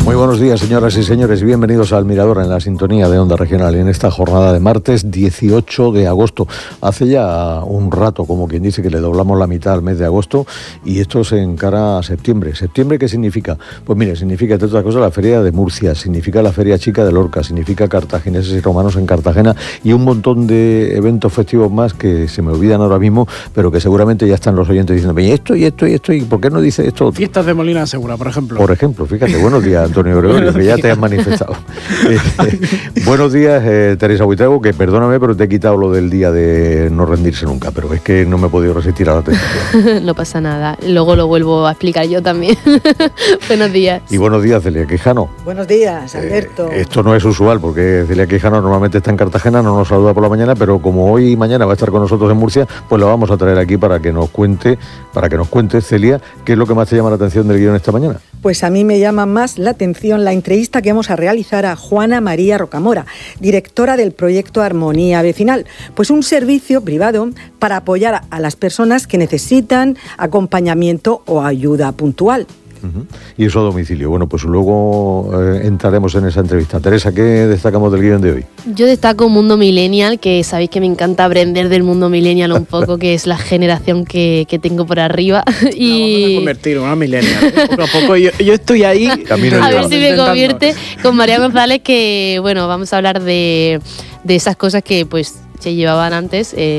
Muy buenos días, señoras y señores, y bienvenidos al Mirador en la sintonía de Onda Regional y en esta jornada de martes 18 de agosto. Hace ya un rato, como quien dice, que le doblamos la mitad al mes de agosto y esto se encara a septiembre. ¿Septiembre qué significa? Pues mire, significa, entre otras cosas, la Feria de Murcia, significa la Feria Chica de Lorca, significa cartagineses y romanos en Cartagena y un montón de eventos festivos más que se me olvidan ahora mismo, pero que seguramente ya están los oyentes diciendo, y esto, y ¿por qué no dice esto? Fiestas de Molina Segura, por ejemplo. Por ejemplo, fíjate, buenos días, Antonio Gregorio, que ya te has manifestado. Buenos días, Teresa Buitrago, que perdóname, pero te he quitado lo del día de no rendirse nunca, pero es que no me he podido resistir a la tentación. No pasa nada, luego lo vuelvo a explicar yo también. Buenos días. Y buenos días, Celia Quijano. Buenos días, Alberto. Esto no es usual, porque Celia Quijano normalmente está en Cartagena, no nos saluda por la mañana, pero como hoy y mañana va a estar con nosotros en Murcia, pues lo vamos a traer aquí para que nos cuente, Celia, qué es lo que más te llama la atención del guión esta mañana. Pues a mí me llama más la atención la entrevista que vamos a realizar a Juana María Rocamora, directora del proyecto Armonía Vecinal, pues un servicio privado para apoyar a las personas que necesitan acompañamiento o ayuda puntual. Y eso a domicilio. Bueno, pues luego entraremos en esa entrevista. Teresa, ¿qué destacamos del guión de hoy? Yo destaco Mundo Millennial, que sabéis que me encanta aprender del mundo millennial un poco, que es la generación que tengo por arriba. Y vamos a convertir en una millennial. Poco a poco yo estoy ahí. A ver si me convierte con María González, que bueno, vamos a hablar de esas cosas que pues se llevaban antes.